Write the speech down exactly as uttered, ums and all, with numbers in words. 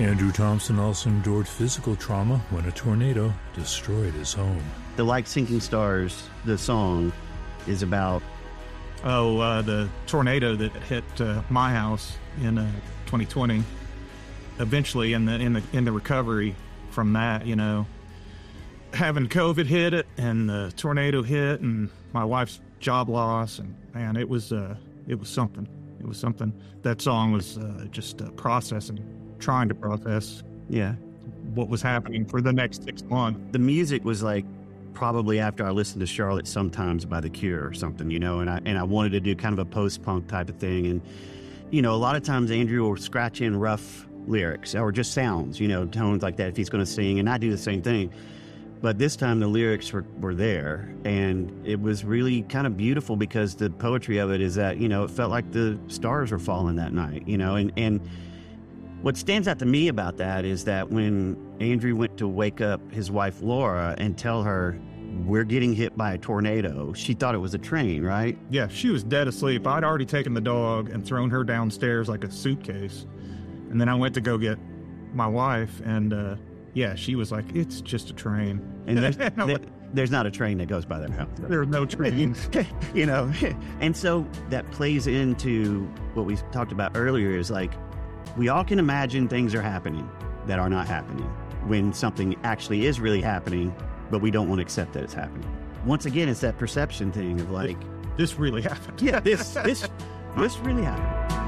Andrew Thompson also endured physical trauma when a tornado destroyed his home. The Like Sinking Stars, the song, is about... Oh, uh, the tornado that hit uh, my house in uh, twenty twenty. Eventually, in the in the in the recovery from that, you know, having COVID hit it, and the tornado hit, and my wife's job loss, and man, it was uh, it was something. It was something. That song was uh, just uh, processing, trying to process, yeah, what was happening for the next six months. The music was like probably after I listened to Charlotte Sometimes by The Cure or something, you know, and I and I wanted to do kind of a post-punk type of thing. And, you know, a lot of times Andrew will scratch in rough lyrics or just sounds, you know, tones like that if he's going to sing, and I do the same thing. But this time the lyrics were, were there, and it was really kind of beautiful because the poetry of it is that, you know, it felt like the stars were falling that night, you know, and, and what stands out to me about that is that when Andrew went to wake up his wife, Laura, and tell her, we're getting hit by a tornado, she thought it was a train, right? Yeah, she was dead asleep. I'd already taken the dog and thrown her downstairs like a suitcase. And then I went to go get my wife, and uh, yeah, she was like, it's just a train. And there's, there, there's not a train that goes by their house. There's no train. You know, and so that plays into what we talked about earlier is like, we all can imagine things are happening that are not happening when something actually is really happening, but we don't want to accept that it's happening. Once again, it's that perception thing of like, this, this really happened. Yeah, this, this, this really happened.